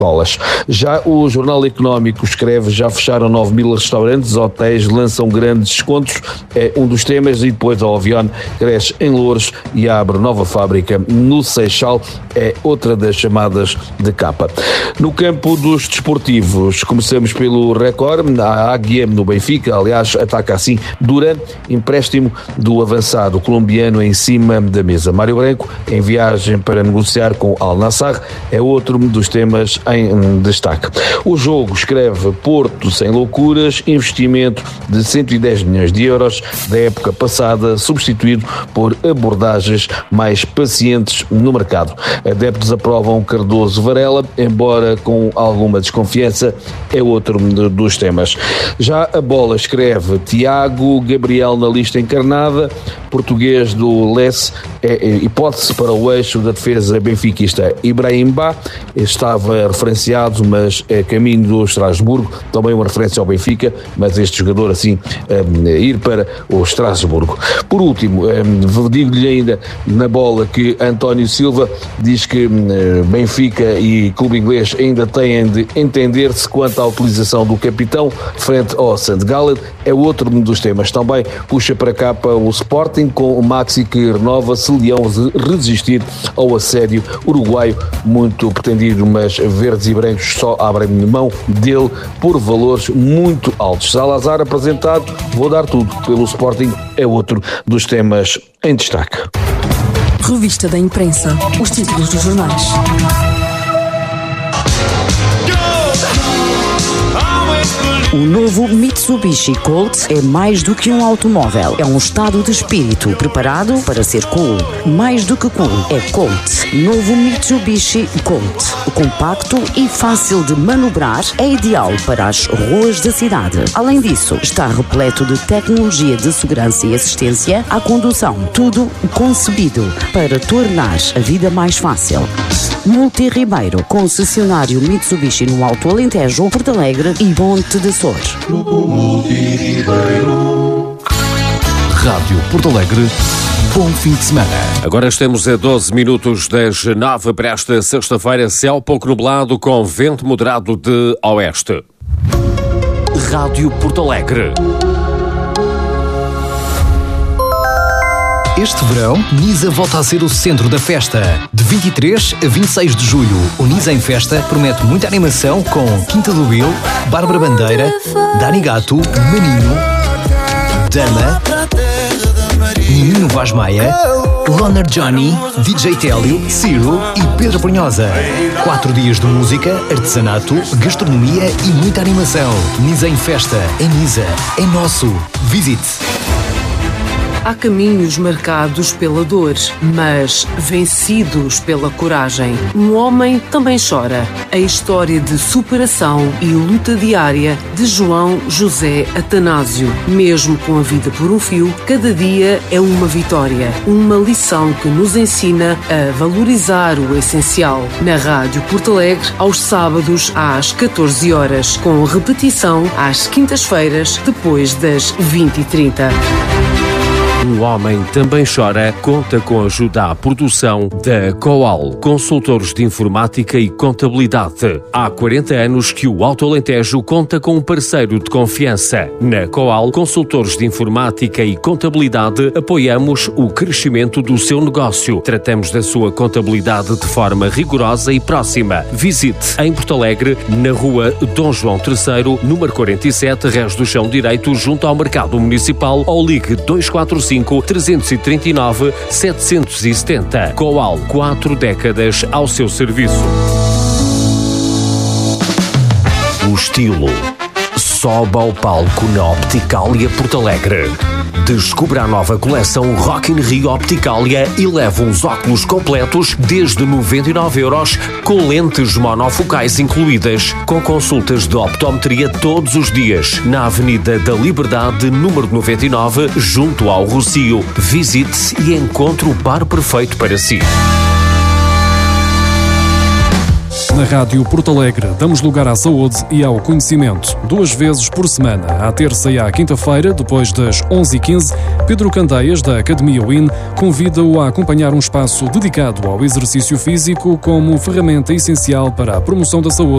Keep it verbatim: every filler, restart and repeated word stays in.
bolas. Já o Jornal Económico escreve: já fecharam nove mil restaurantes, hotéis lançam grandes descontos, é um dos temas. E depois a Ovion cresce em Louros e abre nova fábrica no Seixal, é outra das chamadas de capa. No campo dos desportivos, começamos pelo Record. A Águia no Benfica, aliás, ataca assim Duran, empréstimo do avançado colombiano em cima da mesa. Mário Branco, em viagem para negociar com Al Nassr, é outro dos temas em destaque. O Jogo escreve: Porto sem loucuras, investimento de cento e dez milhões de euros da época passada, substituído por abordagens mais pacientes no mercado. Adeptos aprovam Cardoso Varela, embora com alguma desconfiança, é outro dos temas. Já a Bola escreve: Tiago Gabriel na lista encarnada, português do Lesse, é hipótese para o eixo da defesa benfiquista. Ibrahim Ba estava referenciado, mas é caminho do Estrasburgo, também uma referência ao Benfica, mas este jogador assim um, ir para o Estrasburgo. Por último, um, digo-lhe ainda na Bola que António Silva diz que um, Benfica e clube inglês ainda têm de entender-se quanto à utilização do capitão frente ao Saint Gallen, é outro dos temas. Também puxa para cá para o Sporting, com o Maxi que renova-se Leão resistir ao assédio uruguaio muito pretendido, mas verdes e brancos só abrem mão dele por valores muito altos. Salazar apresentado, vou dar tudo pelo Sporting, é outro dos temas em destaque. Revista da Imprensa, os títulos dos jornais. O novo Mitsubishi Colt é mais do que um automóvel. É um estado de espírito preparado para ser cool. Mais do que cool, é Colt. Novo Mitsubishi Colt. Compacto e fácil de manobrar, é ideal para as ruas da cidade. Além disso, está repleto de tecnologia de segurança e assistência à condução. Tudo concebido para tornar a vida mais fácil. Multi Ribeiro, concessionário Mitsubishi no Alto Alentejo, Porto Alegre e Monte de Sor. Rádio Porto Alegre, bom fim de semana. Agora estamos a doze minutos das nove para esta sexta-feira, céu pouco nublado com vento moderado de oeste. Rádio Porto Alegre. Este verão, Nisa volta a ser o centro da festa. De vinte e três a vinte e seis de julho, o Nisa em Festa promete muita animação com Quinta do Bill, Bárbara Bandeira, Dani Gato, Maninho, Dama, Menino Vaz Maia, Loner Johnny, D J Télio, Ciro e Pedro Brunhosa. Quatro dias de música, artesanato, gastronomia e muita animação. Nisa em Festa, em Nisa, é nosso. Visite! Há caminhos marcados pela dor, mas vencidos pela coragem. Um homem também chora. A história de superação e luta diária de João José Atanásio. Mesmo com a vida por um fio, cada dia é uma vitória. Uma lição que nos ensina a valorizar o essencial. Na Rádio Porto Alegre, aos sábados às catorze horas, com repetição às quintas-feiras, depois das vinte e trinta. Um homem também chora, conta com a ajuda à produção da Coal, consultores de informática e contabilidade. Há quarenta anos que o Alto Alentejo conta com um parceiro de confiança. Na Coal, consultores de informática e contabilidade, apoiamos o crescimento do seu negócio. Tratamos da sua contabilidade de forma rigorosa e próxima. Visite em Porto Alegre, na rua Dom João terceiro, número quarenta e sete, Rés do Chão Direito, junto ao Mercado Municipal, ou ligue dois quatro cinco, três três nove, sete sete zero. Coal, quatro décadas ao seu serviço. O estilo sobe ao palco na Opticalia Porto Alegre. Descubra a nova coleção Rock in Rio Opticalia e leve uns óculos completos desde noventa e nove euros, com lentes monofocais incluídas, com consultas de optometria todos os dias, na Avenida da Liberdade, número noventa e nove, junto ao Rocio. Visite e encontre o par perfeito para si. Na Rádio Porto Alegre, damos lugar à saúde e ao conhecimento. Duas vezes por semana, à terça e à quinta-feira, depois das onze e quinze, Pedro Candeias, da Academia W I N, convida-o a acompanhar um espaço dedicado ao exercício físico como ferramenta essencial para a promoção da saúde.